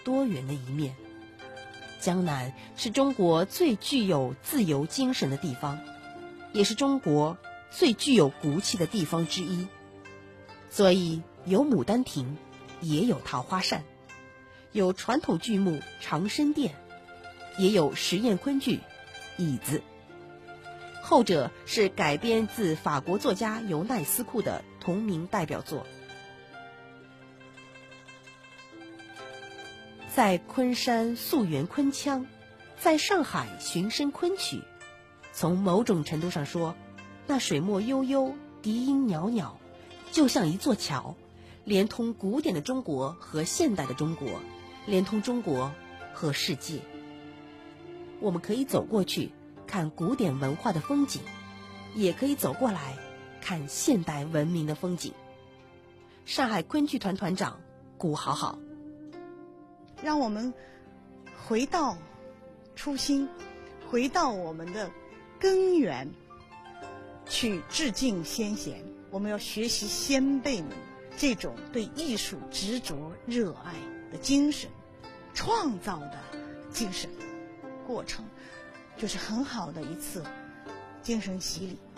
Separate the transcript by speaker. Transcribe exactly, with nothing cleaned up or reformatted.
Speaker 1: 多元的一面。江南是中国最具有自由精神的地方，也是中国最具有骨气的地方之一。所以有牡丹亭，也有桃花扇，有传统剧目长生殿，也有实验昆剧椅子。后者是改编自法国作家尤奈斯库的同名代表作。在昆山溯源昆腔，在上海寻声昆曲，从某种程度上说，那水墨悠悠，笛音袅袅，就像一座桥，连通古典的中国和现代的中国，连通中国和世界。我们可以走过去看古典文化的风景，也可以走过来看现代文明的风景。上海昆剧团团长顾好好，
Speaker 2: 让我们回到初心，回到我们的根源，去致敬先贤。我们要学习先辈们这种对艺术执着热爱的精神，创造的精神过程，就是很好的一次精神洗礼。